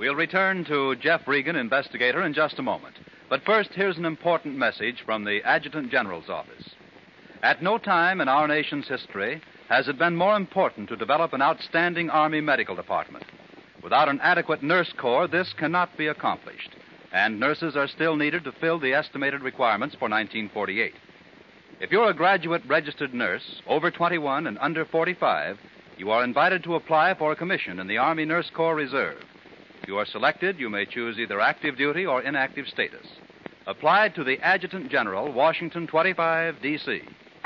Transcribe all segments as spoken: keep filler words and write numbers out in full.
We'll return to Jeff Regan, investigator, in just a moment. But first, here's an important message from the Adjutant General's office. At no time in our nation's history has it been more important to develop an outstanding Army medical department. Without an adequate nurse corps, this cannot be accomplished, and nurses are still needed to fill the estimated requirements for nineteen forty-eight. If you're a graduate registered nurse, over twenty-one and under forty-five, you are invited to apply for a commission in the Army Nurse Corps Reserve. If you are selected, you may choose either active duty or inactive status. Apply to the Adjutant General, Washington twenty-five, D C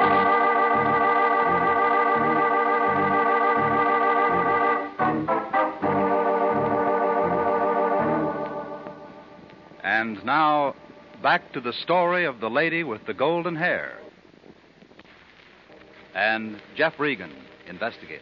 And now, back to the story of the lady with the golden hair. And Jeff Regan, investigator.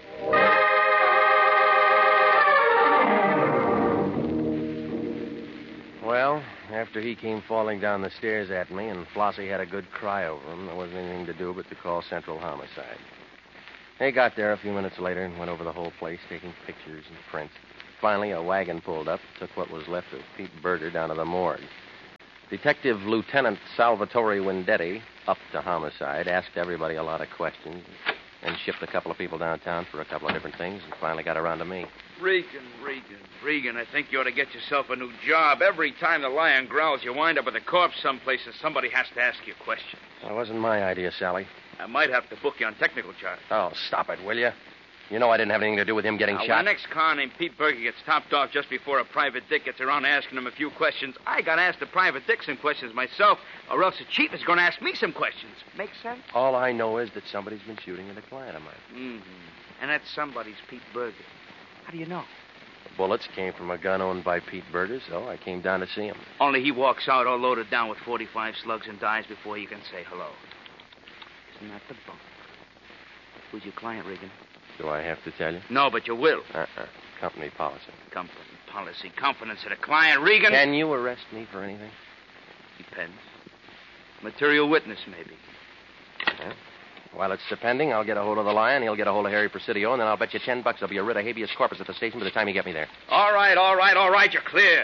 Well, after he came falling down the stairs at me and Flossie had a good cry over him, there wasn't anything to do but to call Central Homicide. They got there a few minutes later and went over the whole place, taking pictures and prints. Finally, a wagon pulled up, took what was left of Pete Berger down to the morgue. Detective Lieutenant Salvatore Wendetti, up to Homicide, asked everybody a lot of questions, and shipped a couple of people downtown for a couple of different things, and finally got around to me. Regan, Regan, Regan, I think you ought to get yourself a new job. Every time the lion growls, you wind up with a corpse someplace and somebody has to ask you a question. Well, it wasn't my idea, Sally. I might have to book you on technical charge. Oh, stop it, will you? You know I didn't have anything to do with him getting now, shot. When the next car named Pete Berger gets topped off just before a private dick gets around asking him a few questions, I got to ask the private dick some questions myself, or else the chief is going to ask me some questions. Make sense? All I know is that somebody's been shooting at a client of mine. Mm-hmm. And that somebody's Pete Berger. How do you know? The bullets came from a gun owned by Pete Berger, so I came down to see him. Only he walks out all loaded down with forty-five slugs and dies before you can say hello. Isn't that the bunk? Who's your client, Regan? Do I have to tell you? No, but you will. Uh-uh. Company policy. Company policy. Confidence of the client, Regan. Can you arrest me for anything? Depends. Material witness, maybe. Yeah. While it's pending, I'll get a hold of the lion, he'll get a hold of Harry Presidio, and then I'll bet you ten bucks there'll be a writ of habeas corpus at the station by the time you get me there. All right, all right, all right, you're clear.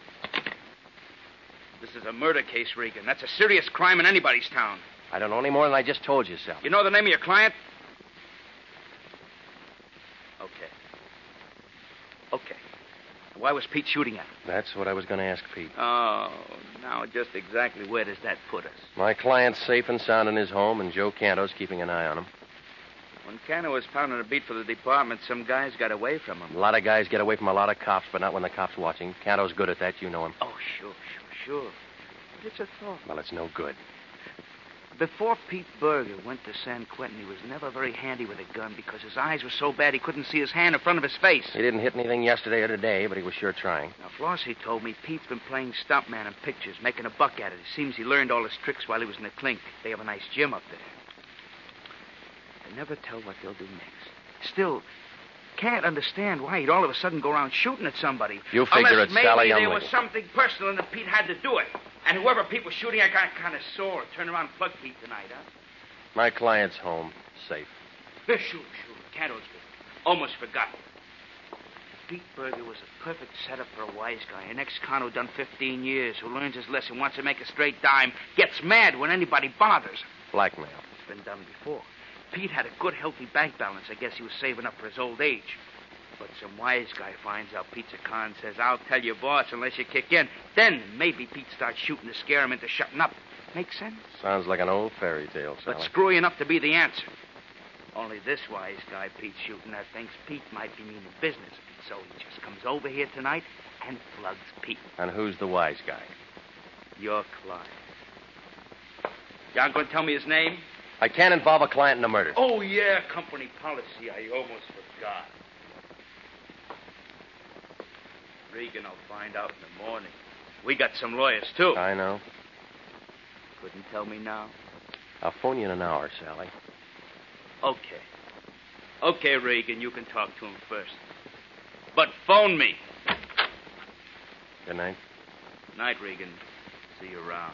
This is a murder case, Regan. That's a serious crime in anybody's town. I don't know any more than I just told you, Sal. You know the name of your client? Okay. Okay. Why was Pete shooting at him? That's what I was going to ask Pete. Oh, now just exactly where does that put us? My client's safe and sound in his home, and Joe Canto's keeping an eye on him. When Canto was pounding a beat for the department, some guys got away from him. A lot of guys get away from a lot of cops, but not when the cop's watching. Canto's good at that. You know him. Oh, sure, sure, sure. But it's a thought. Well, it's no good. Before Pete Berger went to San Quentin, he was never very handy with a gun because his eyes were so bad he couldn't see his hand in front of his face. He didn't hit anything yesterday or today, but he was sure trying. Now, Flossie told me Pete's been playing stuntman in pictures, making a buck at it. It seems he learned all his tricks while he was in the clink. They have a nice gym up there. I never tell what they'll do next. Still, can't understand why he'd all of a sudden go around shooting at somebody. You figure Unless it's maybe Sally there Youngling. was something personal and that Pete had to do it. And whoever Pete was shooting at got kind of sore. Turn around and plug Pete tonight, huh? My client's home, safe. Sure, sure. Canto's good. Almost forgot. Pete Berger was a perfect setup for a wise guy. An ex-con who done fifteen years, who learns his lesson, wants to make a straight dime, gets mad when anybody bothers. Blackmail. It's been done before. Pete had a good, healthy bank balance. I guess he was saving up for his old age. But some wise guy finds out Pete's a con, says, I'll tell your boss unless you kick in. Then maybe Pete starts shooting to scare him into shutting up. Make sense? Sounds like an old fairy tale, Sally. But screwy enough to be the answer. Only this wise guy Pete's shooting at thinks Pete might be meaning business. So he just comes over here tonight and plugs Pete. And who's the wise guy? Your client. You aren't going to tell me his name? I can't involve a client in a murder. Oh, yeah, company policy. I almost forgot. Regan will find out in the morning. We got some lawyers, too. I know. Couldn't tell me now? I'll phone you in an hour, Sally. Okay. Okay, Regan, you can talk to him first. But phone me. Good night. Night, Regan. See you around.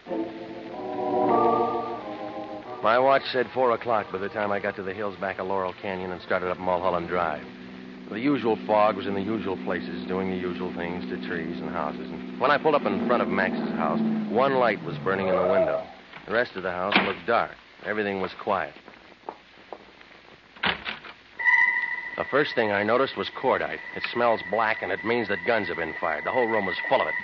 My watch said four o'clock by the time I got to the hills back of Laurel Canyon and started up Mulholland Drive. The usual fog was in the usual places, doing the usual things to trees and houses. And when I pulled up in front of Max's house, one light was burning in the window. The rest of the house looked dark. Everything was quiet. The first thing I noticed was cordite. It smells black, and it means that guns have been fired. The whole room was full of it.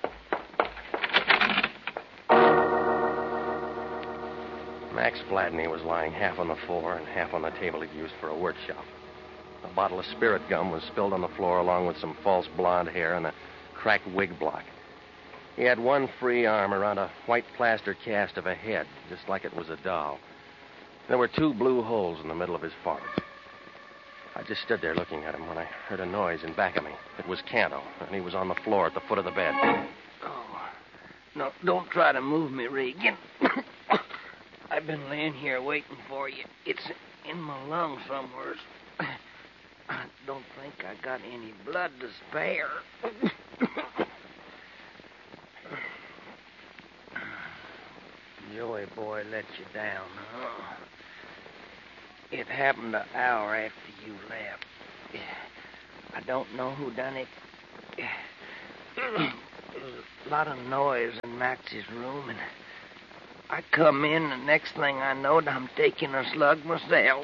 Max Gladney was lying half on the floor and half on the table he'd used for a workshop. A bottle of spirit gum was spilled on the floor along with some false blonde hair and a cracked wig block. He had one free arm around a white plaster cast of a head, just like it was a doll. There were two blue holes in the middle of his forehead. I just stood there looking at him when I heard a noise in back of me. It was Canto, and he was on the floor at the foot of the bed. Oh, no, don't try to move me, Regan. I've been laying here waiting for you. It's in my lungs somewhere. I don't think I got any blood to spare. Joey boy let you down, huh? It happened an hour after you left. I don't know who done it. There's a lot of noise in Max's room, and I come in, and the next thing I know, I'm taking a slug myself.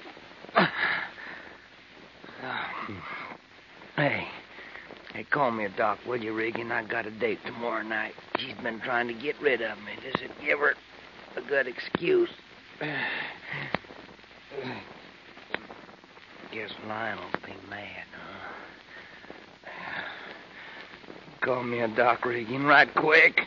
Hey, hey, call me a doc, will you, Regan? I got a date tomorrow night. She's been trying to get rid of me. Does it give her a good excuse? Guess Lionel'll be mad, huh? Call me a doc, Regan, right quick.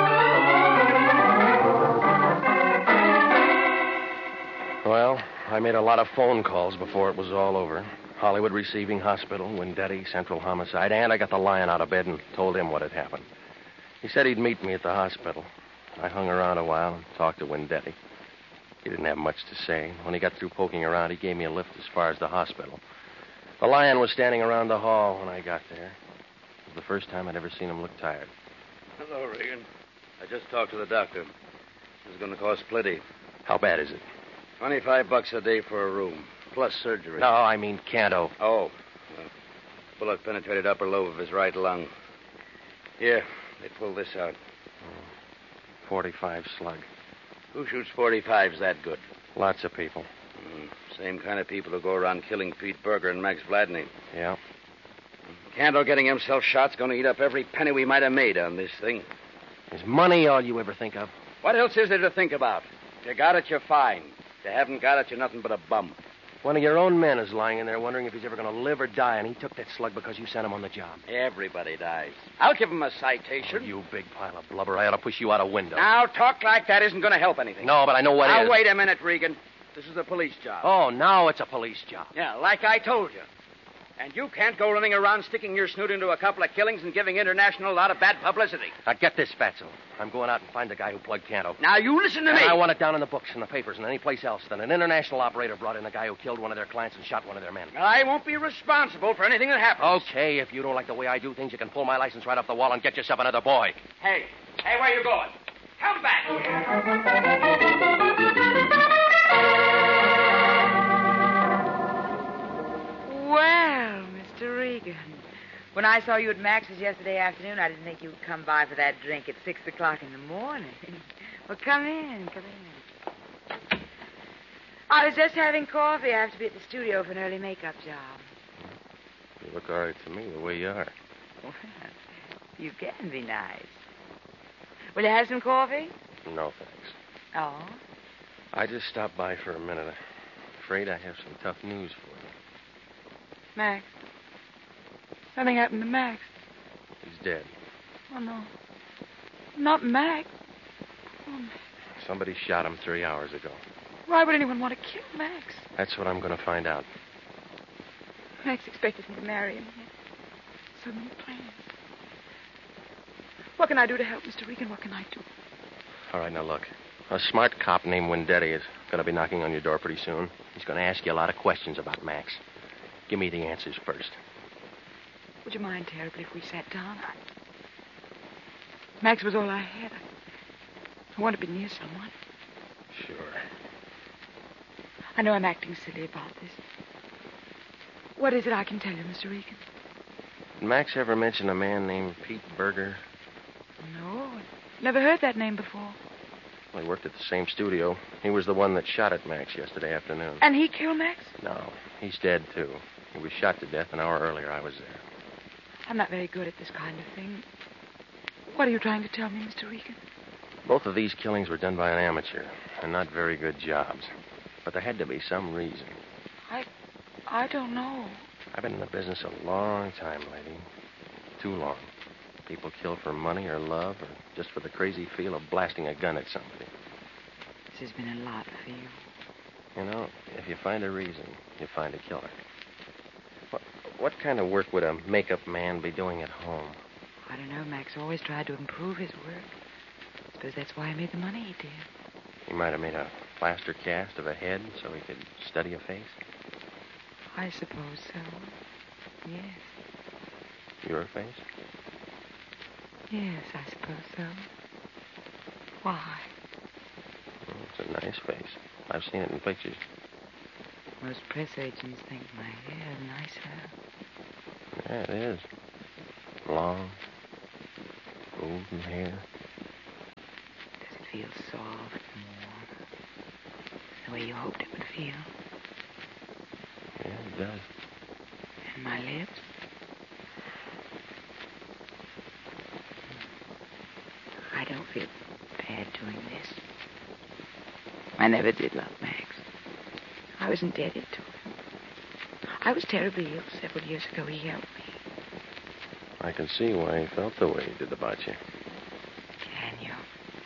Well, I made a lot of phone calls before it was all over. Hollywood Receiving Hospital, Windetti, Central Homicide, and I got the Lion out of bed and told him what had happened. He said he'd meet me at the hospital. I hung around a while and talked to Windetti. He didn't have much to say. When he got through poking around, he gave me a lift as far as the hospital. The Lion was standing around the hall when I got there. It was the first time I'd ever seen him look tired. Hello, Regan. I just talked to the doctor. This is going to cost plenty. How bad is it? Twenty-five bucks a day for a room, plus surgery. No, I mean Canto. Oh. Well, bullet penetrated upper lobe of his right lung. Here, they pulled this out. forty-five slug. Who shoots forty-fives that good? Lots of people. Mm, same kind of people who go around killing Pete Berger and Max Gladney. Yeah. Canto getting himself shot's going to eat up every penny we might have made on this thing. Is money all you ever think of? What else is there to think about? If you got it, you're fine. If you haven't got it, you're nothing but a bum. One of your own men is lying in there wondering if he's ever going to live or die, and he took that slug because you sent him on the job. Everybody dies. I'll give him a citation. Oh, you big pile of blubber. I ought to push you out a window. Now, talk like that isn't going to help anything. No, but I know what now, is. Now, wait a minute, Regan. This is a police job. Oh, now it's a police job. Yeah, like I told you. And you can't go running around sticking your snoot into a couple of killings and giving International a lot of bad publicity. Now, get this, Fatso. I'm going out and find the guy who plugged Canto. Now, you listen to and me. I want it down in the books and the papers and any place else that an International operator brought in the guy who killed one of their clients and shot one of their men. I won't be responsible for anything that happens. Okay, if you don't like the way I do things, you can pull my license right off the wall and get yourself another boy. Hey, hey, where you going? Come back here. Well, Mister Regan, when I saw you at Max's yesterday afternoon, I didn't think you would come by for that drink at six o'clock in the morning. Well, come in, come in. I was just having coffee. I have to be at the studio for an early makeup job. You look all right to me, the way you are. Well, you can be nice. Will you have some coffee? No, thanks. Oh? I just stopped by for a minute. I'm afraid I have some tough news for you. Max. Something happened to Max. He's dead. Oh, no. Not Max. Oh, Max. Somebody shot him three hours ago. Why would anyone want to kill Max? That's what I'm going to find out. Max expected me to marry him. He had so many plans. What can I do to help, Mister Regan? What can I do? All right, now look. A smart cop named Windetti is going to be knocking on your door pretty soon. He's going to ask you a lot of questions about Max. Give me the answers first. Would you mind terribly if we sat down? I... Max was all I had. I... I want to be near someone. Sure. I know I'm acting silly about this. What is it I can tell you, Mister Regan? Did Max ever mention a man named Pete Berger? No, never heard that name before. Well, he worked at the same studio. He was the one that shot at Max yesterday afternoon. And he killed Max? No, he's dead, too. He was shot to death an hour earlier. I was there. I'm not very good at this kind of thing. What are you trying to tell me, Mister Regan? Both of these killings were done by an amateur, and not very good jobs. But there had to be some reason. I... I don't know. I've been in the business a long time, lady. Too long. People kill for money or love or just for the crazy feel of blasting a gun at somebody. This has been a lot for you. You know, if you find a reason, you find a killer. What, what kind of work would a makeup man be doing at home? I don't know. Max always tried to improve his work. I suppose that's why he made the money he did. He might have made a plaster cast of a head so he could study a face. I suppose so. Yes. Your face? Yes, I suppose so. Why? Well, it's a nice face. I've seen it in pictures. Most press agents think my hair is nicer. Yeah, it is. Long, golden hair. Does it feel soft and warm? The way you hoped it would feel? Yeah, it does. And my lips? I don't feel bad doing this. I never did love Max. I was indebted to him. I was terribly ill several years ago. He helped me. I can see why he felt the way he did about you. Can you?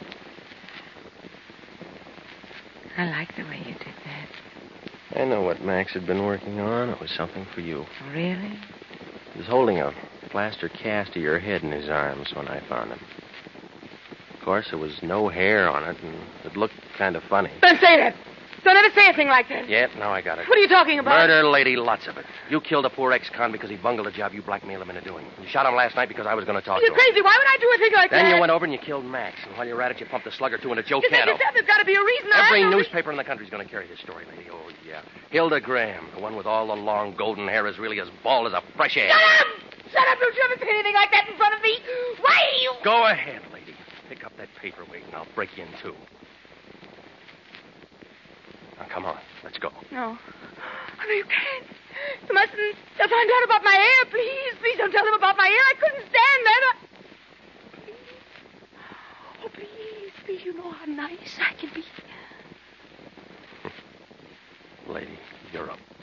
I like the way you did that. I know what Max had been working on. It was something for you. Really? He was holding a plaster cast of your head in his arms when I found him. Of course, there was no hair on it, and it looked kind of funny. Don't say that. Don't ever say a thing like that. Yep, now I got it. What are you talking about? Murder, lady, lots of it. You killed a poor ex-con because he bungled a job you blackmailed him into doing. You shot him last night because I was going to talk You're to him. crazy. Why would I do a thing like Then that? you went over and you killed Max. And while you were at it, you pumped a slug or two into Joe You think Cano. yourself there's got to be a reason. I Every have no newspaper in the country's going to carry this story, lady. Oh, yeah. Hilda Graham, the one with all the long golden hair, is really as bald as a fresh egg. Shut up! Shut up! Don't you ever say anything like that in front of me. Why you... Go ahead, lady. Pick up that paperweight and I'll break you in two. Now, come on. Let's go. No. Oh, no, you can't. You mustn't. They'll find out about my hair. Please, please don't tell them about my hair. I couldn't stand that. I... Please. Oh, please, please. You know how nice I can be. Lady, you're up.